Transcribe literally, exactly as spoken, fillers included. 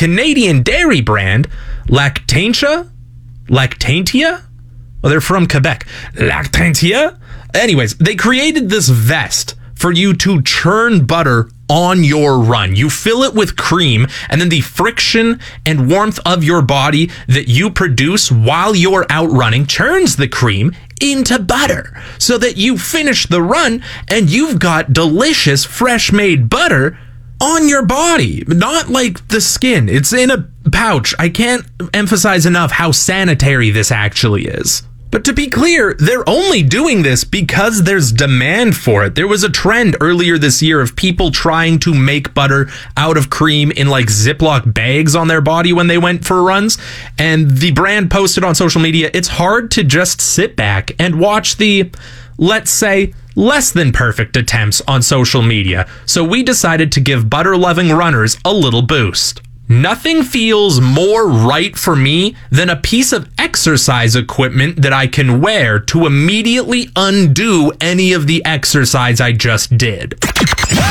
Canadian dairy brand Lactantia, Lactantia? Well, they're from Quebec. Lactantia? Anyways, they created this vest for you to churn butter on your run. You fill it with cream, and then the friction and warmth of your body that you produce while you're out running churns the cream into butter so that you finish the run and you've got delicious, fresh made butter on your body, not like the skin. It's in a pouch. I can't emphasize enough how sanitary this actually is. But to be clear, they're only doing this because there's demand for it. There was a trend earlier this year of people trying to make butter out of cream in like Ziploc bags on their body when they went for runs. And the brand posted on social media, it's hard to just sit back and watch the, let's say, less than perfect attempts on social media. So we decided to give butter-loving runners a little boost. Nothing feels more right for me than a piece of exercise equipment that I can wear to immediately undo any of the exercise I just did.